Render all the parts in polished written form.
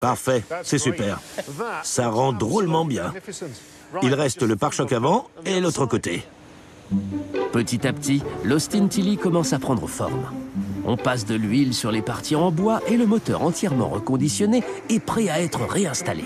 Parfait, c'est super. Ça rend drôlement bien. Il reste le pare-choc avant et l'autre côté. Petit à petit, l'Austin Tilly commence à prendre forme. On passe de l'huile sur les parties en bois et le moteur entièrement reconditionné est prêt à être réinstallé.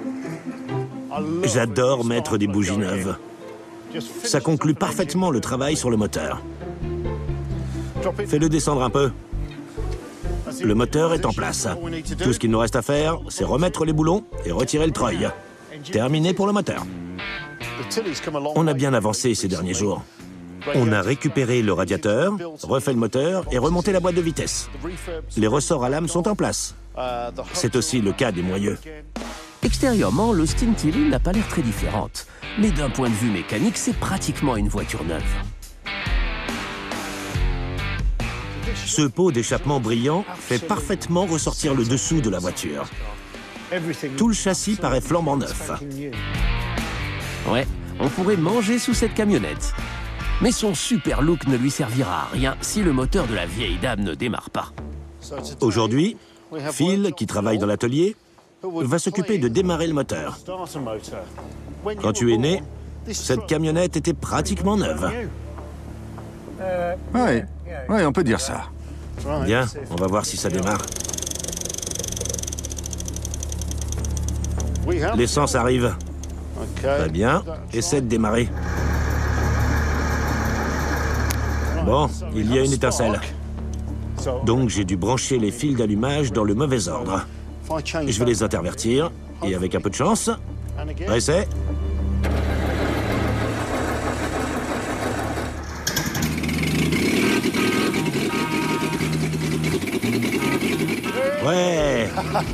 J'adore mettre des bougies neuves. Ça conclut parfaitement le travail sur le moteur. Fais-le descendre un peu. Le moteur est en place. Tout ce qu'il nous reste à faire, c'est remettre les boulons et retirer le treuil. Terminé pour le moteur. On a bien avancé ces derniers jours. On a récupéré le radiateur, refait le moteur et remonté la boîte de vitesse. Les ressorts à lame sont en place. C'est aussi le cas des moyeux. Extérieurement, l'Austin Tilly n'a pas l'air très différente. Mais d'un point de vue mécanique, c'est pratiquement une voiture neuve. Ce pot d'échappement brillant fait parfaitement ressortir le dessous de la voiture. Tout le châssis paraît flambant neuf. Ouais, on pourrait manger sous cette camionnette. Mais son super look ne lui servira à rien si le moteur de la vieille dame ne démarre pas. Aujourd'hui, Phil, qui travaille dans l'atelier, va s'occuper de démarrer le moteur. Quand tu es né, cette camionnette était pratiquement neuve. Oui, on peut dire ça. Bien, on va voir si ça démarre. L'essence arrive. Très bien, essaie de démarrer. Bon, il y a une étincelle. Donc j'ai dû brancher les fils d'allumage dans le mauvais ordre. Je vais les intervertir, et avec un peu de chance... Essai. Ouais.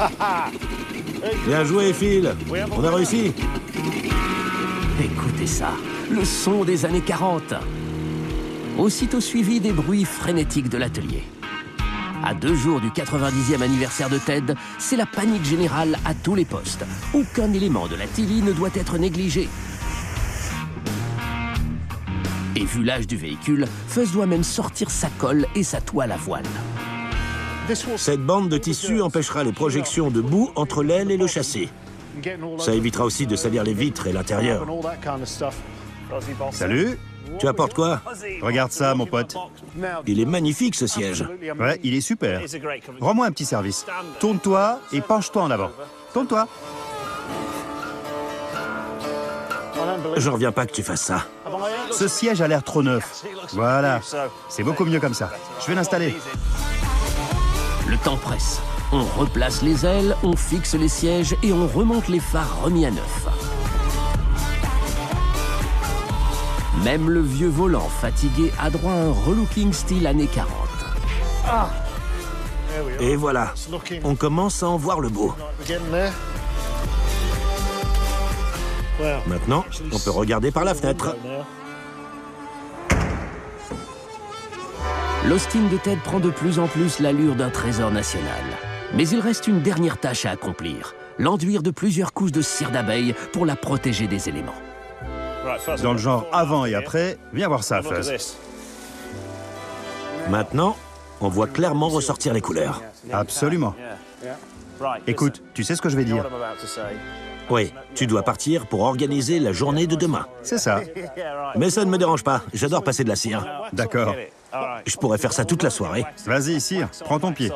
Bien joué, Phil. On a réussi. Écoutez ça, le son des années 40. Aussitôt suivi des bruits frénétiques de l'atelier. À 2 jours du 90e anniversaire de Ted, c'est la panique générale à tous les postes. Aucun élément de la Tilly ne doit être négligé. Et vu l'âge du véhicule, Fuzz doit même sortir sa colle et sa toile à voile. Cette bande de tissu empêchera les projections de boue entre l'aile et le châssis. Ça évitera aussi de salir les vitres et l'intérieur. Salut. Tu apportes quoi? Regarde ça, mon pote. Il est magnifique, ce siège. Ouais, il est super. Rends-moi un petit service. Tourne-toi et penche-toi en avant. Tourne-toi. J'en reviens pas que tu fasses ça. Ce siège a l'air trop neuf. Voilà. C'est beaucoup mieux comme ça. Je vais l'installer. Le temps presse. On replace les ailes, on fixe les sièges et on remonte les phares remis à neuf. Même le vieux volant fatigué a droit à un relooking style années 40. Et voilà, on commence à en voir le beau. Maintenant, on peut regarder par la fenêtre. L'Austin de Ted prend de plus en plus l'allure d'un trésor national. Mais il reste une dernière tâche à accomplir, l'enduire de plusieurs couches de cire d'abeille pour la protéger des éléments. Dans le genre avant et après, viens voir ça, Fuzz. Maintenant, on voit clairement ressortir les couleurs. Absolument. Écoute, tu sais ce que je vais dire? Oui, tu dois partir pour organiser la journée de demain. C'est ça. Mais ça ne me dérange pas, j'adore passer de la cire. D'accord. Je pourrais faire ça toute la soirée. Vas-y, Cire, prends ton pied.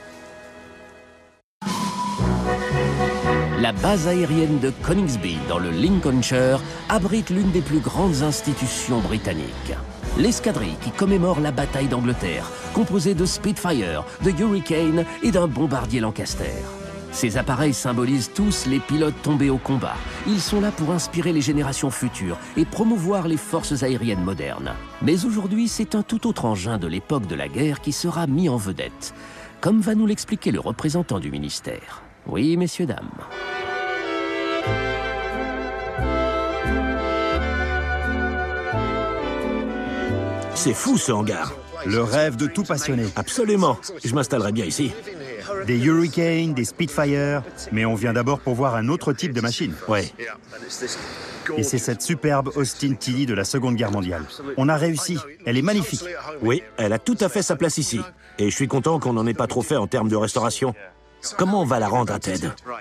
La base aérienne de Coningsby, dans le Lincolnshire, abrite l'une des plus grandes institutions britanniques. L'escadrille qui commémore la bataille d'Angleterre, composée de Spitfire, de Hurricane et d'un bombardier Lancaster. Ces appareils symbolisent tous les pilotes tombés au combat. Ils sont là pour inspirer les générations futures et promouvoir les forces aériennes modernes. Mais aujourd'hui, c'est un tout autre engin de l'époque de la guerre qui sera mis en vedette, comme va nous l'expliquer le représentant du ministère. Oui, messieurs, dames. C'est fou, ce hangar. Le rêve de tout passionné. Absolument. Je m'installerai bien ici. Des Hurricane, des Spitfire, mais on vient d'abord pour voir un autre type de machine. Ouais. Et c'est cette superbe Austin Tilly de la Seconde Guerre mondiale. On a réussi. Elle est magnifique. Oui, elle a tout à fait sa place ici. Et je suis content qu'on n'en ait pas trop fait en termes de restauration. Comment on va la rendre à Ted?